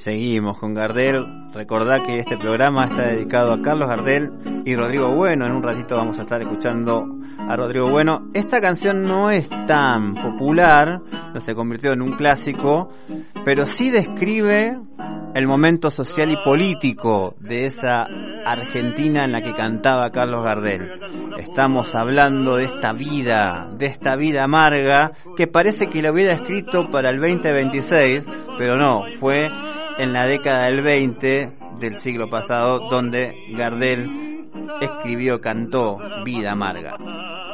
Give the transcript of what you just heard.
Seguimos con Gardel. Recordá que este programa está dedicado a Carlos Gardel y Rodrigo Bueno. En un ratito vamos a estar escuchando a Rodrigo Bueno. Esta canción no es tan popular, no se convirtió en un clásico, pero sí describe el momento social y político de esa Argentina en la que cantaba Carlos Gardel. Estamos hablando de esta vida amarga que parece que lo hubiera escrito para el 2026, pero no, fue en la década del 20 del siglo pasado donde Gardel cantó Vida Amarga.